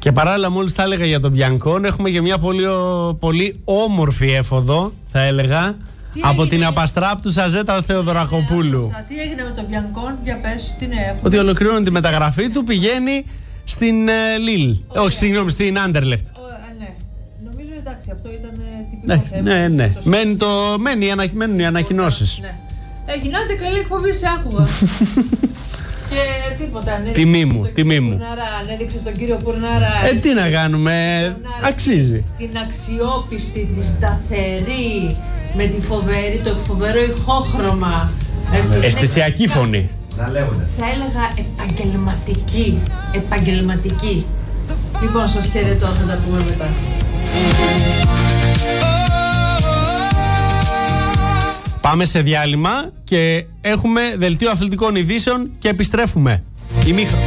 Και παράλληλα, μόλις τα έλεγα για τον Μπιανκόν, έχουμε και μια πολύ όμορφη έφοδο, θα έλεγα, από την απαστράπτουσα Ζέτα Θεοδωρακοπούλου. Τι έγινε με τον Μπιανκόν, για πες, τι είναι. Ότι ολοκληρώνει τη μεταγραφή του, πηγαίνει στην Λίλ. Όχι, συγγνώμη, στην Άντερλεχτ. Ναι. Νομίζω εντάξει, αυτό ήταν τυπικό θέμα. Ναι. Μένουν οι ανακοινώσεις. Ναι. Γινάτε καλή εκπομπή, σε άκουγα. Και τίποτα, τιμή μου. Αν έδειξες τον κύριο Πουρνάρα. Τι να κάνουμε, αξίζει. Την αξιόπιστη, τη σταθερή, με τη το φοβερό ηχόχρωμα. Αισθησιακή φωνή. Θα έλεγα επαγγελματική. Λοιπόν, σας χαιρετώ, θα τα πούμε μετά. Πάμε σε διάλειμμα και έχουμε δελτίο αθλητικών ειδήσεων και επιστρέφουμε.